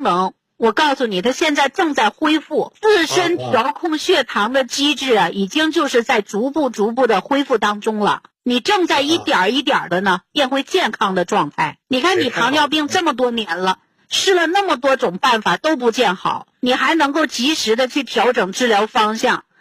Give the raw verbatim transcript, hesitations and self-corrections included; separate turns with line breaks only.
功能，我告诉你，它现在正在恢复，自身调控血糖的机制啊，已经就是在逐步逐步的恢复当中了。你正在一点一点的呢变回健康的状态。你看你糖尿病这么多年了，试了那么多种办法都不见好，你还能够及时的去调整治疗方向，